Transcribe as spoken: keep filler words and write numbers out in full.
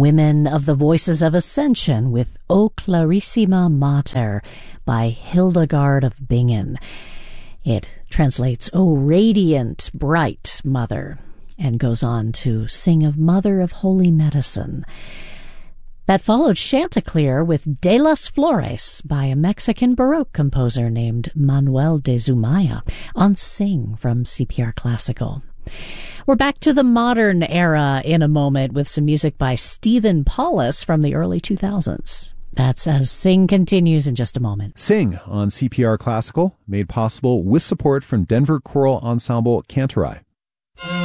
Women of the Voices of Ascension with O Clarissima Mater by Hildegard of Bingen. It translates, O Radiant, Bright Mother, and goes on to sing of Mother of Holy Medicine. That followed Chanticleer with De las Flores by a Mexican Baroque composer named Manuel de Zumaya on Sing from C P R Classical. We're back to the modern era in a moment with some music by Stephen Paulus from the early two thousands. That's as Sing continues in just a moment. Sing on C P R Classical, made possible with support from Denver Choral Ensemble Cantorai.